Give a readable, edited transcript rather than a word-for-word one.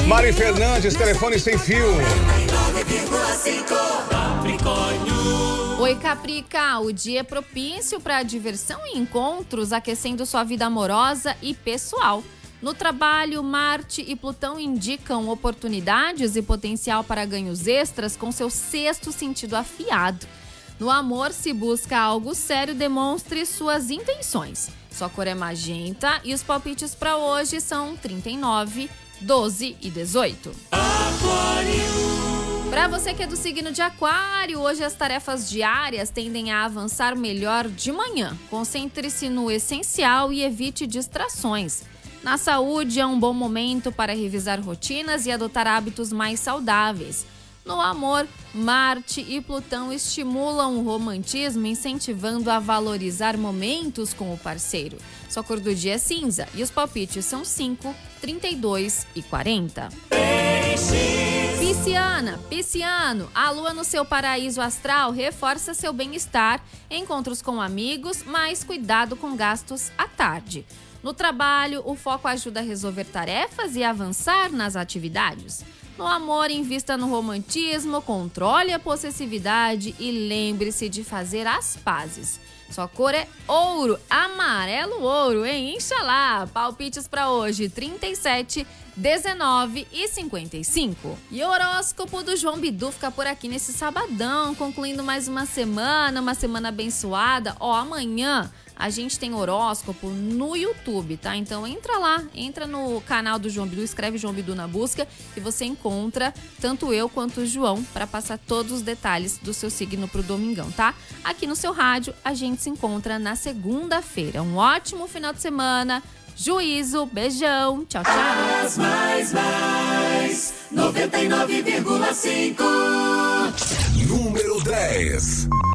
Mari Fernandes, telefone sem fio. Oi, Caprica, o dia é propício para diversão e encontros, aquecendo sua vida amorosa e pessoal. No trabalho, Marte e Plutão indicam oportunidades e potencial para ganhos extras com seu sexto sentido afiado. No amor, se busca algo sério, demonstre suas intenções. Sua cor é magenta e os palpites para hoje são 39, 12 e 18. Para você que é do signo de Aquário, hoje as tarefas diárias tendem a avançar melhor de manhã. Concentre-se no essencial e evite distrações. Na saúde, é um bom momento para revisar rotinas e adotar hábitos mais saudáveis. No amor, Marte e Plutão estimulam o romantismo, incentivando a valorizar momentos com o parceiro. Sua cor do dia é cinza e os palpites são 5, 32 e 40. Pisciano, a lua no seu paraíso astral reforça seu bem-estar, encontros com amigos, mas cuidado com gastos à tarde. No trabalho, o foco ajuda a resolver tarefas e avançar nas atividades. No amor, invista no romantismo, controle a possessividade e lembre-se de fazer as pazes. Sua cor é ouro, amarelo ouro, hein? Inxalá! Palpites para hoje, 37, 19 e 55. E o horóscopo do João Bidu fica por aqui nesse sabadão, concluindo mais uma semana abençoada. Amanhã a gente tem horóscopo no YouTube, tá? Então entra lá, entra no canal do João Bidu, escreve João Bidu na busca e você encontra tanto eu quanto o João para passar todos os detalhes do seu signo pro domingão, tá? Aqui no seu rádio a gente se encontra na segunda-feira. Um ótimo final de semana, juízo, beijão, tchau, tchau. Mais 99,5. Número 10.